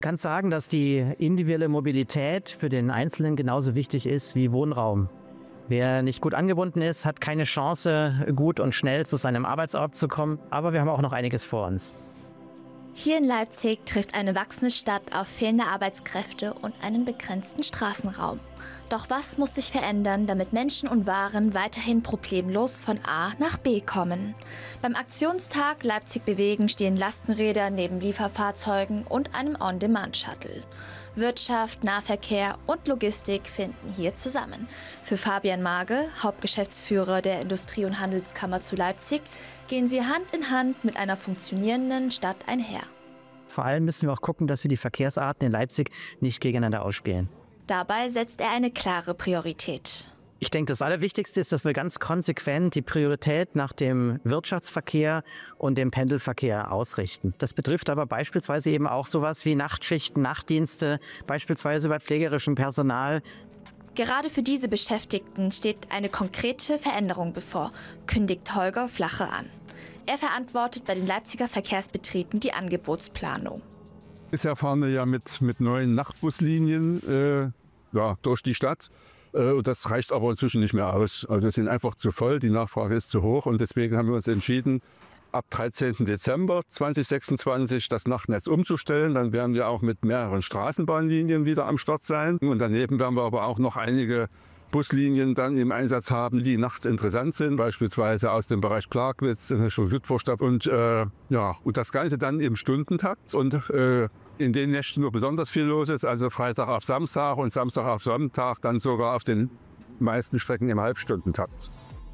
Ich kann sagen, dass die individuelle Mobilität für den Einzelnen genauso wichtig ist wie Wohnraum. Wer nicht gut angebunden ist, hat keine Chance, gut und schnell zu seinem Arbeitsort zu kommen. Aber wir haben auch noch einiges vor uns. Hier in Leipzig trifft eine wachsende Stadt auf fehlende Arbeitskräfte und einen begrenzten Straßenraum. Doch was muss sich verändern, damit Menschen und Waren weiterhin problemlos von A nach B kommen? Beim Aktionstag Leipzig bewegen stehen Lastenräder neben Lieferfahrzeugen und einem On-Demand-Shuttle. Wirtschaft, Nahverkehr und Logistik finden hier zusammen. Für Fabian Marge, Hauptgeschäftsführer der Industrie- und Handelskammer zu Leipzig, gehen sie Hand in Hand mit einer funktionierenden Stadt einher. Vor allem müssen wir auch gucken, dass wir die Verkehrsarten in Leipzig nicht gegeneinander ausspielen. Dabei setzt er eine klare Priorität. Ich denke, das Allerwichtigste ist, dass wir ganz konsequent die Priorität nach dem Wirtschaftsverkehr und dem Pendelverkehr ausrichten. Das betrifft aber beispielsweise eben auch sowas wie Nachtschichten, Nachtdienste, beispielsweise bei pflegerischem Personal. Gerade für diese Beschäftigten steht eine konkrete Veränderung bevor, kündigt Holger Flache an. Er verantwortet bei den Leipziger Verkehrsbetrieben die Angebotsplanung. Bisher fahren wir ja mit neuen Nachtbuslinien durch die Stadt. Das reicht aber inzwischen nicht mehr aus. Also wir sind einfach zu voll, die Nachfrage ist zu hoch und deswegen haben wir uns entschieden, ab 13. Dezember 2026 das Nachtnetz umzustellen. Dann werden wir auch mit mehreren Straßenbahnlinien wieder am Start sein. Und daneben werden wir aber auch noch einige Buslinien dann im Einsatz haben, die nachts interessant sind, beispielsweise aus dem Bereich Plagwitz, Südvorstadt und das Ganze dann im Stundentakt und in den Nächten, wo besonders viel los ist, also Freitag auf Samstag und Samstag auf Sonntag, dann sogar auf den meisten Strecken im Halbstundentakt.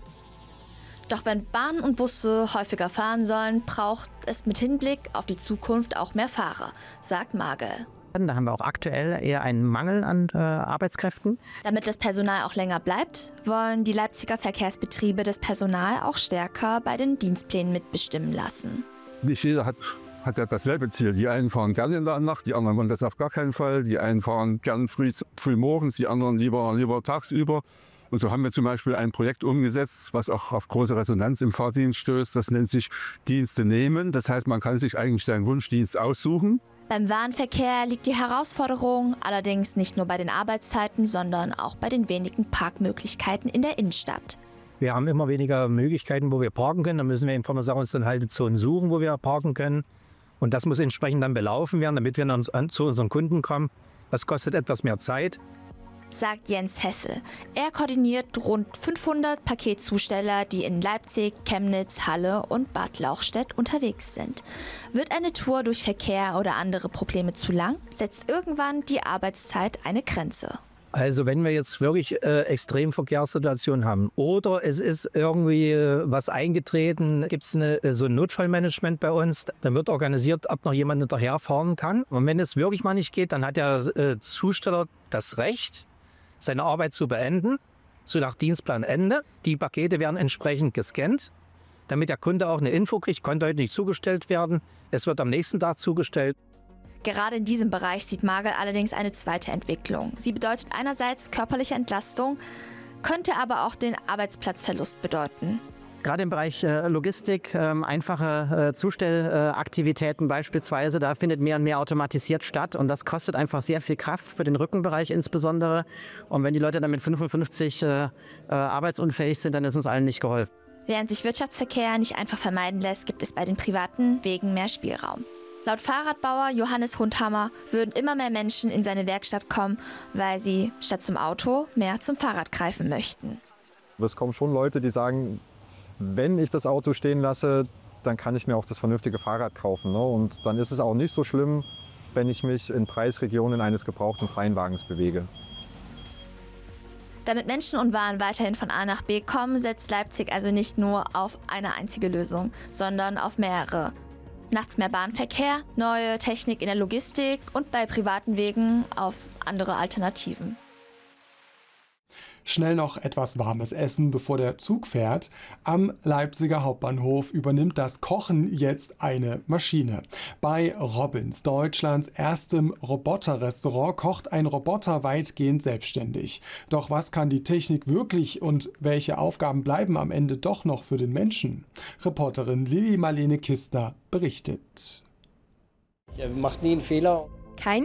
Doch wenn Bahnen und Busse häufiger fahren sollen, braucht es mit Hinblick auf die Zukunft auch mehr Fahrer, sagt Marge. Da haben wir auch aktuell eher einen Mangel an Arbeitskräften. Damit das Personal auch länger bleibt, wollen die Leipziger Verkehrsbetriebe das Personal auch stärker bei den Dienstplänen mitbestimmen lassen. Nicht jeder hat ja dasselbe Ziel. Die einen fahren gerne in der Nacht, die anderen wollen das auf gar keinen Fall. Die einen fahren gern früh morgens, die anderen lieber tagsüber. Und so haben wir zum Beispiel ein Projekt umgesetzt, was auch auf große Resonanz im Fahrdienst stößt. Das nennt sich Dienste nehmen. Das heißt, man kann sich eigentlich seinen Wunschdienst aussuchen. Beim Warenverkehr liegt die Herausforderung allerdings nicht nur bei den Arbeitszeiten, sondern auch bei den wenigen Parkmöglichkeiten in der Innenstadt. Wir haben immer weniger Möglichkeiten, wo wir parken können. Da müssen wir in uns dann Haltezonen suchen, wo wir parken können. Und das muss entsprechend dann belaufen werden, damit wir dann zu unseren Kunden kommen. Das kostet etwas mehr Zeit, sagt Jens Hesse. Er koordiniert rund 500 Paketzusteller, die in Leipzig, Chemnitz, Halle und Bad Lauchstädt unterwegs sind. Wird eine Tour durch Verkehr oder andere Probleme zu lang, setzt irgendwann die Arbeitszeit eine Grenze. Also wenn wir jetzt wirklich Extremverkehrssituationen haben oder es ist irgendwie was eingetreten, gibt es so ein Notfallmanagement bei uns, dann wird organisiert, ob noch jemand hinterherfahren kann. Und wenn es wirklich mal nicht geht, dann hat der Zusteller das Recht, seine Arbeit zu beenden, so nach Dienstplanende. Die Pakete werden entsprechend gescannt, damit der Kunde auch eine Info kriegt, konnte heute nicht zugestellt werden. Es wird am nächsten Tag zugestellt. Gerade in diesem Bereich sieht Margel allerdings eine zweite Entwicklung. Sie bedeutet einerseits körperliche Entlastung, könnte aber auch den Arbeitsplatzverlust bedeuten. Gerade im Bereich Logistik, einfache Zustellaktivitäten beispielsweise, da findet mehr und mehr automatisiert statt und das kostet einfach sehr viel Kraft für den Rückenbereich insbesondere. Und wenn die Leute dann mit 55 arbeitsunfähig sind, dann ist uns allen nicht geholfen. Während sich Wirtschaftsverkehr nicht einfach vermeiden lässt, gibt es bei den privaten Wegen mehr Spielraum. Laut Fahrradbauer Johannes Hundhammer würden immer mehr Menschen in seine Werkstatt kommen, weil sie statt zum Auto mehr zum Fahrrad greifen möchten. Es kommen schon Leute, die sagen, wenn ich das Auto stehen lasse, dann kann ich mir auch das vernünftige Fahrrad kaufen. Ne? Und dann ist es auch nicht so schlimm, wenn ich mich in Preisregionen eines gebrauchten Kleinwagens bewege. Damit Menschen und Waren weiterhin von A nach B kommen, setzt Leipzig also nicht nur auf eine einzige Lösung, sondern auf mehrere. Nachts mehr Bahnverkehr, neue Technik in der Logistik und bei privaten Wegen auf andere Alternativen. Schnell noch etwas warmes Essen, bevor der Zug fährt. Am Leipziger Hauptbahnhof übernimmt das Kochen jetzt eine Maschine. Bei Robbins, Deutschlands erstem Roboterrestaurant, kocht ein Roboter weitgehend selbstständig. Doch was kann die Technik wirklich und welche Aufgaben bleiben am Ende doch noch für den Menschen? Reporterin Lili Marlene Kistner berichtet. Er macht nie einen Fehler. Kein